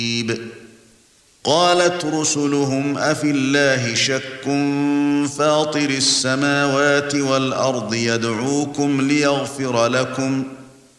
قالت رسلهم أفي الله شك فاطر السماوات والأرض يدعوكم